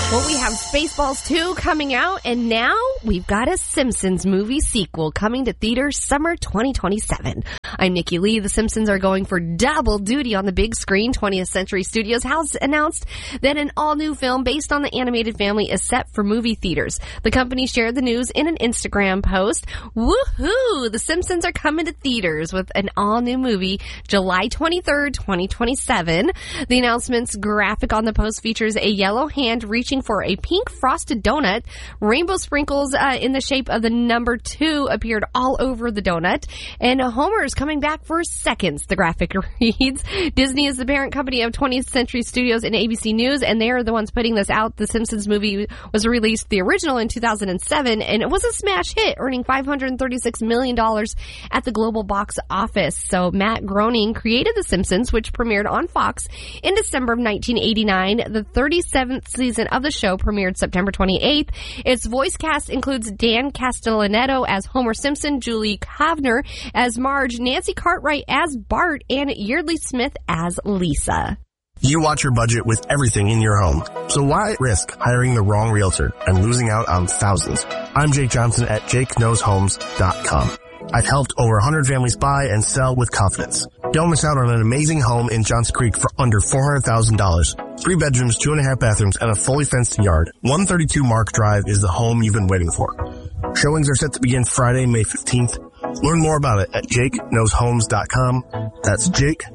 Well, we have Spaceballs 2 coming out, and now we've got a Simpsons movie sequel coming to theaters summer 2027. I'm Nikki Lee. The Simpsons are going for double duty on the big screen. 20th Century Studios has announced that an all-new film based on the animated family is set for movie theaters. The company shared the news in an Instagram post. Woohoo! The Simpsons are coming to theaters with an all-new movie July 23rd, 2027. The announcement's graphic on the post features a yellow hand reaching for a pink frosted donut. Rainbow sprinkles in the shape of the number 2 appeared all over the donut. And Homer is coming back for seconds, the graphic reads. Disney is the parent company of 20th Century Studios and ABC News, and they are the ones putting this out. The Simpsons movie was released, the original, in 2007, and it was a smash hit, earning $536 million at the global box office. So Matt Groening created The Simpsons, which premiered on Fox in December of 1989. The 37th season of the show premiered September 28th. Its voice cast includes Dan Castellaneta as Homer Simpson, Julie Kavner as Marge, Nancy Cartwright as Bart, and Yeardley Smith as Lisa. You watch your budget with everything in your home. So why risk hiring the wrong realtor and losing out on thousands? I'm Jake Johnson at JakeKnowsHomes.com. I've helped over 100 families buy and sell with confidence. Don't miss out on an amazing home in Johns Creek for under $400,000. 3 bedrooms, 2.5 bathrooms, and a fully fenced yard. 132 Mark Drive is the home you've been waiting for. Showings are set to begin Friday, May 15th. Learn more about it at JakeKnowsHomes.com. That's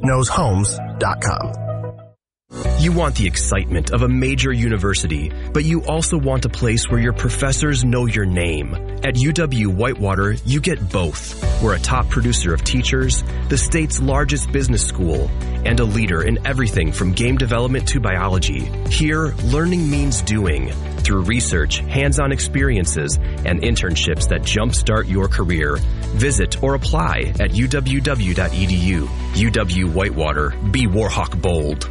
JakeKnowsHomes.com. You want the excitement of a major university, but you also want a place where your professors know your name. At UW-Whitewater, you get both. We're a top producer of teachers, the state's largest business school, and a leader in everything from game development to biology. Here, learning means doing, through research, hands-on experiences, and internships that jumpstart your career. Visit or apply at uww.edu. UW-Whitewater. Be Warhawk bold.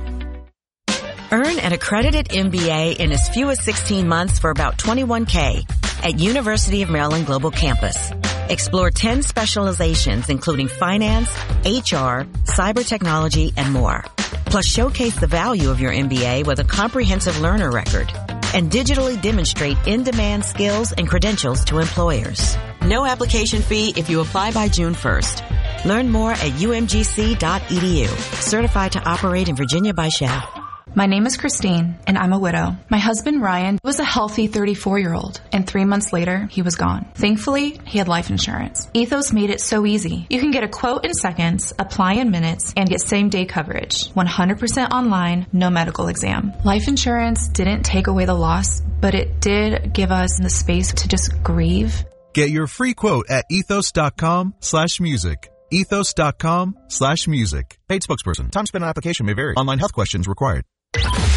Earn an accredited MBA in as few as 16 months for about $21K at University of Maryland Global Campus. Explore 10 specializations including finance, HR, cyber technology, and more. Plus showcase the value of your MBA with a comprehensive learner record and digitally demonstrate in-demand skills and credentials to employers. No application fee if you apply by June 1st. Learn more at umgc.edu. Certified to operate in Virginia by Shell. My name is Christine, and I'm a widow. My husband, Ryan, was a healthy 34-year-old, and 3 months later, he was gone. Thankfully, he had life insurance. Ethos made it so easy. You can get a quote in seconds, apply in minutes, and get same-day coverage. 100% online, no medical exam. Life insurance didn't take away the loss, but it did give us the space to just grieve. Get your free quote at ethos.com/music. Ethos.com/music. Paid spokesperson. Time spent on application may vary. Online health questions required.